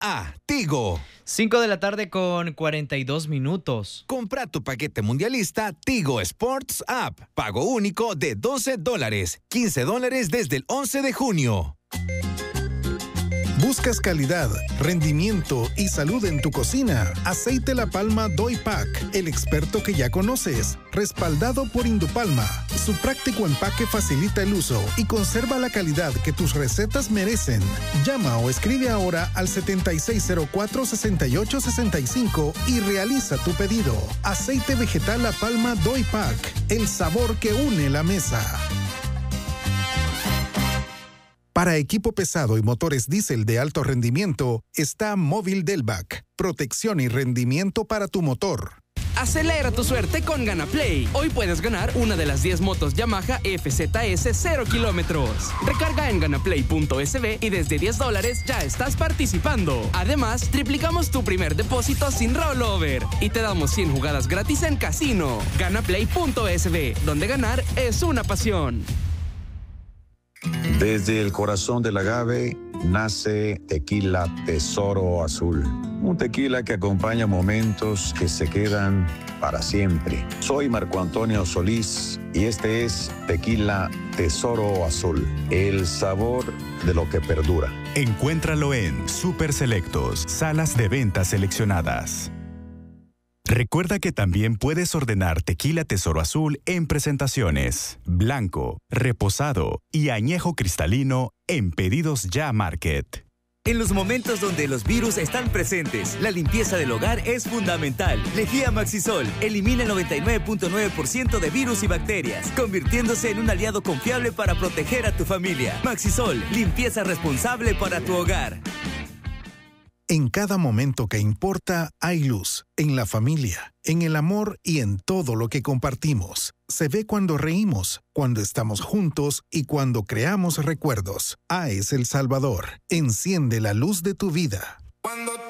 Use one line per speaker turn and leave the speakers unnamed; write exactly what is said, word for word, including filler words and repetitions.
a Tigo.
cinco de la tarde con cuarenta y dos minutos.
Compra tu paquete mundialista Tigo Sports App. Pago único de doce dólares. quince dólares desde el once de junio.
¿Buscas calidad, rendimiento y salud en tu cocina? Aceite La Palma Doypac, el experto que ya conoces, respaldado por Indupalma. Su práctico empaque facilita el uso y conserva la calidad que tus recetas merecen. Llama o escribe ahora al setenta y seis cero cuatro, sesenta y ocho sesenta y cinco y realiza tu pedido. Aceite vegetal La Palma Doypac, el sabor que une la mesa. Para equipo pesado y motores diésel de alto rendimiento, está Móvil Delvac. Protección y rendimiento para tu motor.
Acelera tu suerte con GanaPlay. Hoy puedes ganar una de las diez motos Yamaha F Z S cero kilómetros. Recarga en ganaplay punto es be y desde diez dólares ya estás participando. Además, triplicamos tu primer depósito sin rollover y te damos cien jugadas gratis en casino. ganaplay punto es be, donde ganar es una pasión.
Desde el corazón del agave nace Tequila Tesoro Azul. Un tequila que acompaña momentos que se quedan para siempre. Soy Marco Antonio Solís y este es Tequila Tesoro Azul. El sabor de lo que perdura.
Encuéntralo en Super Selectos, salas de ventas seleccionadas. Recuerda que también puedes ordenar Tequila Tesoro Azul en presentaciones, blanco, reposado y añejo cristalino en Pedidos Ya Market.
En los momentos donde los virus están presentes, la limpieza del hogar es fundamental. Lejía Maxisol elimina el noventa y nueve punto nueve por ciento de virus y bacterias, convirtiéndose en un aliado confiable para proteger a tu familia. Maxisol, limpieza responsable para tu hogar.
En cada momento que importa hay luz, en la familia, en el amor y en todo lo que compartimos. Se ve cuando reímos, cuando estamos juntos y cuando creamos recuerdos. A E S El Salvador, enciende la luz de tu vida.
Cuando